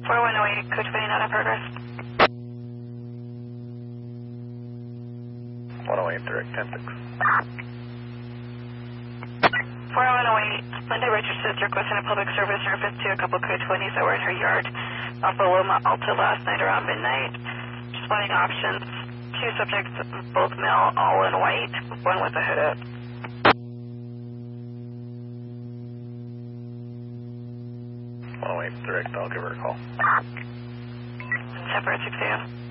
4108, code 20 not in progress. 108, direct 10-6. 4108, Linda Richards is requesting a public service in reference to a couple code 20s that were in her yard off of Loma Alta last night around midnight. Responding options, 2 subjects, both male, all in white, one with a hood up. 108, direct, I'll give her a call. 10 for 6 a.m.